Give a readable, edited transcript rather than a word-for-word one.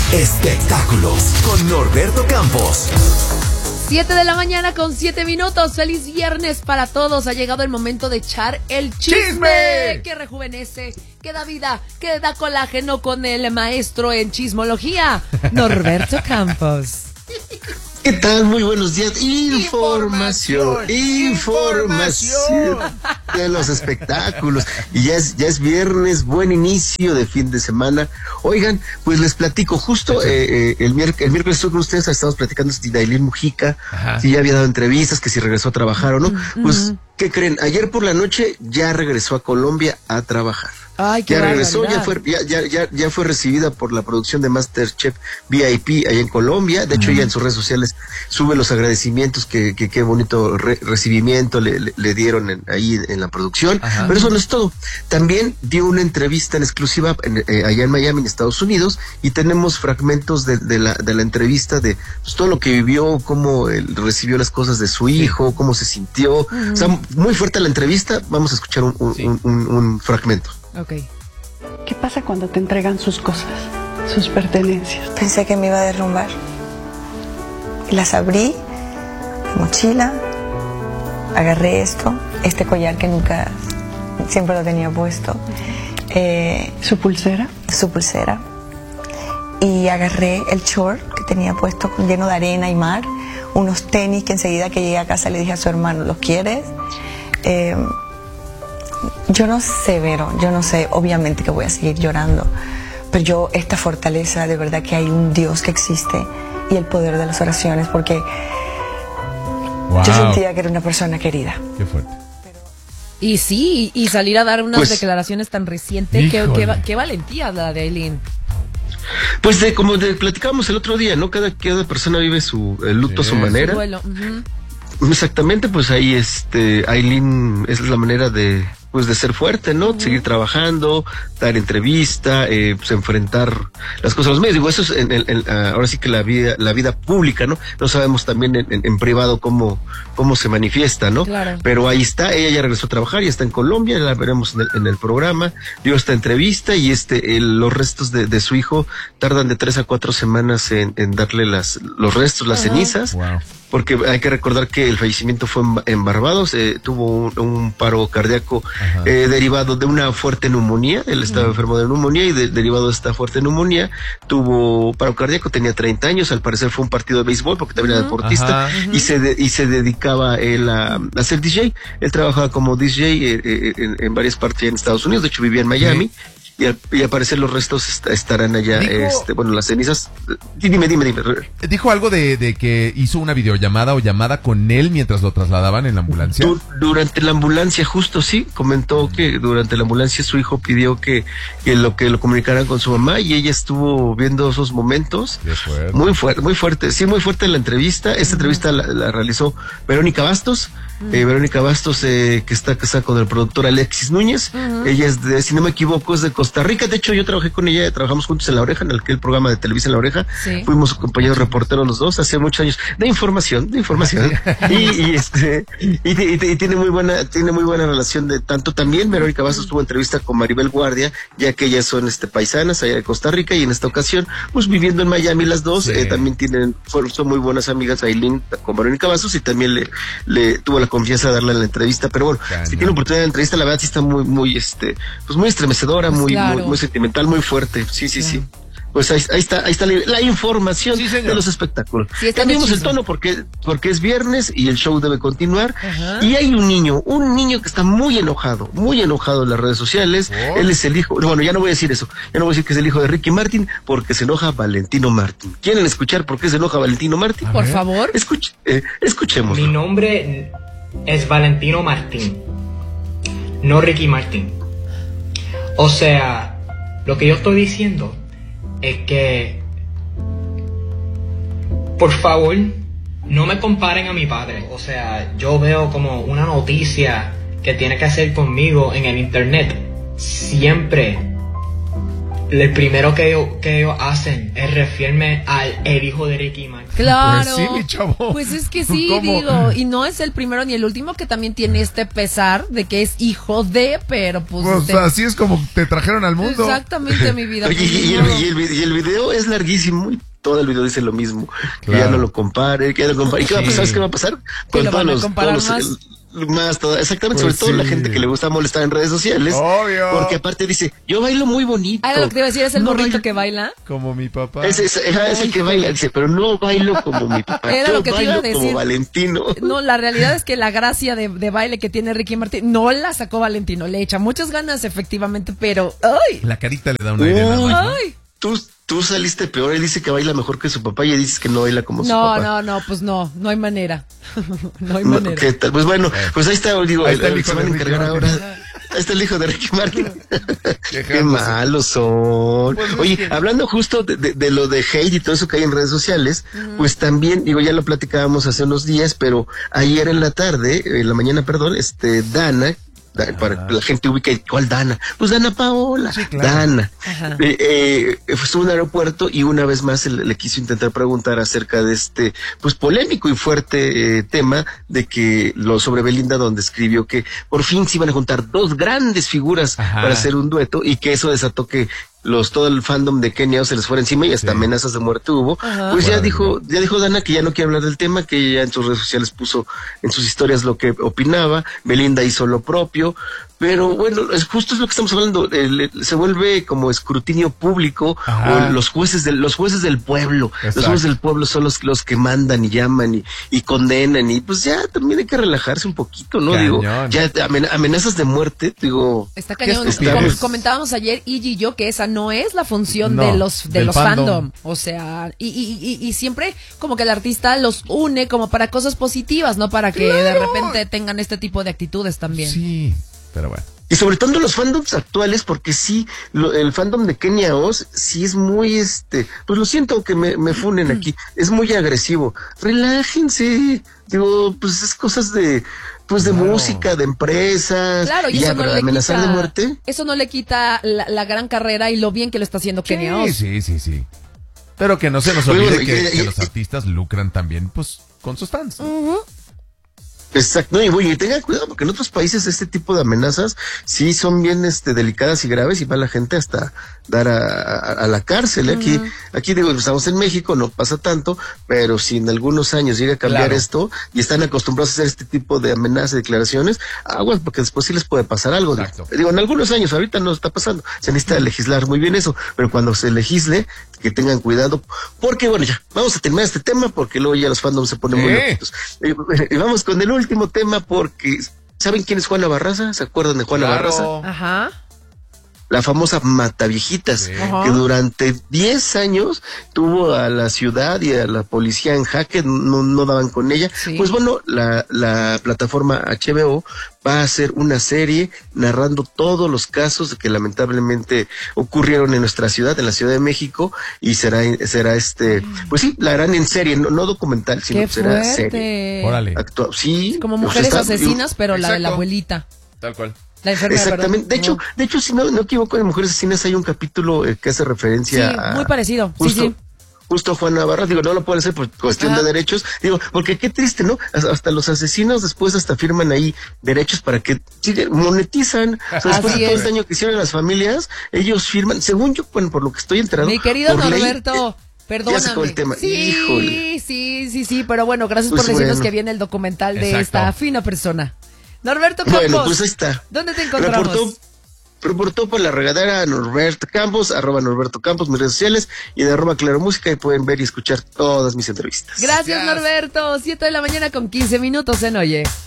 Espectáculos con Norberto Campos. 7 de la mañana con 7 minutos. Feliz viernes para todos. Ha llegado el momento de echar el chisme que rejuvenece, que da vida, que da colágeno con el maestro en chismología, Norberto Campos. ¿Qué tal? Muy buenos días. Información de los espectáculos. Y ya es viernes, buen inicio de fin de semana. Oigan, pues les platico, justo el miércoles estuve con ustedes, estábamos platicando de Aileen Mujica, si ya había dado entrevistas, que si regresó a trabajar o no. Pues, ¿qué creen? Ayer por la noche ya regresó a Colombia a trabajar. Ay, qué ya regresó, barbaridad. ya fue recibida por la producción de MasterChef VIP allá en Colombia. De hecho, ella en sus redes sociales sube los agradecimientos, que qué bonito recibimiento le dieron ahí en la producción. Pero eso no es todo. También dio una entrevista en exclusiva allá en Miami, en Estados Unidos, y tenemos fragmentos de la entrevista de pues, todo lo que vivió, cómo recibió las cosas de su hijo, cómo se sintió. O sea, muy fuerte la entrevista. Vamos a escuchar un fragmento. Okay. ¿Qué pasa cuando te entregan sus cosas, sus pertenencias? Pensé que me iba a derrumbar. Y las abrí, la mochila, agarré este collar que nunca, siempre lo tenía puesto. ¿Su pulsera? Su pulsera. Y agarré el short que tenía puesto lleno de arena y mar, unos tenis que enseguida que llegué a casa le dije a su hermano, ¿los quieres? Yo no sé, Vero, yo no sé, obviamente que voy a seguir llorando, pero esta fortaleza, de verdad que hay un Dios que existe y el poder de las oraciones, porque yo sentía que era una persona querida. Qué fuerte. Y sí, y salir a dar unas declaraciones tan recientes, qué valentía la de Aileen. Pues como platicábamos el otro día, ¿no? Cada persona vive el luto a su manera. Su duelo. Exactamente, pues ahí Aileen es la manera de ser fuerte, ¿no? Seguir trabajando, dar entrevista, pues enfrentar las cosas a los medios. Digo, eso es ahora sí que la vida pública, ¿no? No sabemos también en privado cómo se manifiesta, ¿no? Claro. Pero ahí está, ella ya regresó a trabajar, ya está en Colombia, la veremos en el programa, dio esta entrevista y los restos de su hijo tardan de 3 a 4 semanas en darle los restos, las cenizas. Wow. Porque hay que recordar que el fallecimiento fue en Barbados, tuvo un paro cardíaco derivado de una fuerte neumonía. Él estaba enfermo de neumonía y derivado de esta fuerte neumonía tuvo paro cardíaco, tenía 30 años, al parecer fue un partido de béisbol porque también era deportista y se dedicaba él a ser DJ. Él trabajaba como DJ en varias partes en Estados Unidos, de hecho vivía en Miami. Y al parecer los restos estarán allá, las cenizas. Dime. Dijo algo de que hizo una videollamada o llamada con él mientras lo trasladaban en la ambulancia. Durante la ambulancia, justo sí, comentó que durante la ambulancia su hijo pidió que lo comunicaran con su mamá y ella estuvo viendo esos momentos. Muy fuerte, sí, muy fuerte la entrevista. Esta entrevista la realizó Verónica Bastos. Verónica Bastos, que está casada con el productor Alexis Núñez. Ella es si no me equivoco, es de Costa Rica. De hecho, yo trabajé con ella, trabajamos juntos en La Oreja, en aquel programa de Televisa en La Oreja. Sí. Fuimos compañeros reporteros los dos hace muchos años. De información. y tiene muy buena relación de tanto también. Verónica Bastos tuvo entrevista con Maribel Guardia, ya que ellas son paisanas allá de Costa Rica, y en esta ocasión, pues viviendo en Miami las dos, también son muy buenas amigas. Aileen con Verónica Bastos, y también le tuvo la confianza de darle la entrevista. Pero bueno, si tiene oportunidad de entrevista, la verdad sí está muy estremecedora, muy sentimental, muy fuerte. Sí. Pues ahí está la información de los espectáculos. Sí, cambiamos el tono porque es viernes y el show debe continuar. Y hay un niño que está muy enojado en las redes sociales. Él es el hijo, bueno, ya no voy a decir eso, ya no voy a decir que es el hijo de Ricky Martin, porque se enoja Valentino Martin. ¿Quieren escuchar por qué se enoja Valentino Martin? Por favor. Escuchemos. Mi nombre es Valentino Martin, no Ricky Martin. O sea, lo que yo estoy diciendo es que, por favor, no me comparen a mi padre. O sea, yo veo como una noticia que tiene que hacer conmigo en el internet. Siempre el primero que ellos hacen es referirme al el hijo de Ricky Martin. Claro. Pues sí, mi chavo. Pues es que sí, ¿Cómo? digo, y no es el primero ni el último que también tiene este pesar de que es hijo de, pero pues... Pues así es como te trajeron al mundo. Exactamente, mi vida. Oye, pues, y ni modo. el video es larguísimo y todo el video dice lo mismo. Que Claro. ya no lo compare, que ya lo compare. ¿Y qué va a pasar? ¿Sabes qué va a pasar? Que lo van a comparar Exactamente, Pues sobre todo la sí. gente que le gusta molestar en redes sociales. Obvio. Porque aparte dice, yo bailo muy bonito. Ah, lo que te iba a decir es el No morrito bailo- que baila. Como mi papá. Es el que baila, dice, pero no bailo como mi papá. Era yo lo que te iba a bailo como decir. Valentino. No, la realidad es que la gracia de baile que tiene Ricky Martin no la sacó Valentino. Le echa muchas ganas, efectivamente, pero ¡ay! La carita le da un aire nada Uy. más, ¿no? ¡Ay! Tú saliste peor, él dice que baila mejor que su papá y ella dice que no baila como su papá. No, pues no hay manera. No hay No, manera. ¿qué tal? Pues bueno, pues ahí está, digo, Ahí está el hijo se van a de Ricky encargar Martin. ahora. Ahí está el hijo de Ricky Martin. Qué Quejándose. malos son. Pues es Oye, que- hablando justo de lo de hate y todo eso que hay en redes sociales, pues también, digo, ya lo platicábamos hace unos días, pero ayer en la tarde, en la mañana, perdón, para que la gente ubique, ¿cuál Dana? Pues Dana Paola, Sí, claro. Dana. Ajá. Estuvo en el aeropuerto y una vez más le quiso intentar preguntar acerca de este, pues polémico y fuerte tema de que lo sobre Belinda, donde escribió que por fin se iban a juntar dos grandes figuras Ajá. para hacer un dueto y que eso desató que todo el fandom de Kenia se les fuera encima y hasta Sí. amenazas de muerte hubo. Ajá. Pues ya Bueno, dijo Dana que ya no quiere hablar del tema, que ya en sus redes sociales puso en sus historias lo que opinaba. Belinda hizo lo propio, pero bueno, es justo es lo que estamos hablando. Se vuelve como escrutinio público. Ajá. O los jueces del pueblo. Exacto. Los jueces del pueblo son los que mandan y llaman y condenan y pues ya también hay que relajarse un poquito, ¿no? Cañón. Digo, ya amenazas de muerte, digo. Está cañón. estupidez. Comentábamos ayer, Iggy y yo, que esa no es la función No, de los del fandom. O sea, y siempre como que el artista los une como para cosas positivas, no para que de repente tengan este tipo de actitudes también. Sí, pero bueno. Y sobre todo los fandoms actuales, porque sí, el fandom de Kenia Oz sí es muy, pues lo siento que me funen aquí, es muy agresivo. Relájense, digo, pues es cosas de Claro. música, de empresas, Claro, y ya, eso no pero le amenazar quita, de muerte. eso no le quita la gran carrera y lo bien que lo está haciendo Kenia Oz. Sí. Pero que no se nos Oye, olvide bueno, que los artistas lucran también, pues, con sus fans. Exacto, y bueno, y tengan cuidado porque en otros países este tipo de amenazas sí son bien delicadas y graves y va la gente hasta dar a la cárcel. Aquí digo, estamos en México, no pasa tanto, pero si en algunos años llega a cambiar Claro. esto y están acostumbrados a hacer este tipo de amenazas y declaraciones, aguas porque después sí les puede pasar algo. Exacto. Digo, en algunos años, ahorita no está pasando, se necesita legislar muy bien eso, pero cuando se legisle, que tengan cuidado, porque bueno, ya, vamos a terminar este tema porque luego ya los fandoms se ponen muy loquitos. Y vamos con el último tema porque, ¿saben quién es Juana Barraza? ¿Se acuerdan de Juana Barraza? Ajá. La famosa Mataviejitas, Sí. que durante 10 años tuvo a la ciudad y a la policía en jaque, no daban con ella. Sí. Pues bueno, la plataforma HBO va a hacer una serie narrando todos los casos que lamentablemente ocurrieron en nuestra ciudad, en la Ciudad de México, y será pues sí, la harán en serie, no documental, sino Qué que será serie. fuerte. Órale. Sí. Como pues mujeres está- asesinas, pero la de la Exacto. abuelita. Tal cual. La enfermera, Exactamente. perdón. De hecho, si no equivoco, en Mujeres Asesinas hay un capítulo que hace Sí, referencia a... muy parecido. Justo, Sí. justo Juana Barra, digo, no lo pueden hacer por cuestión Ajá. de derechos, digo, porque qué triste, ¿no? Hasta los asesinos después hasta firman ahí derechos para que monetizan. O sea, después Así de todo es. este año que hicieron las familias, ellos firman, según yo, bueno, por lo que estoy enterado. Mi querido por ley, Norberto, perdóname. ya sacó el tema. Híjole. Sí, pero bueno, gracias Pues por decirnos bueno. que viene el documental de Exacto. esta fina persona. Norberto Campos. Bueno, pues ahí está. ¿Dónde te encontramos? Reportó por la regadera Norberto Campos, @Norberto Campos, mis redes sociales, y de @Claro Música, y pueden ver y escuchar todas mis entrevistas. Gracias, Norberto. 7 de la mañana con 15 minutos en Oye.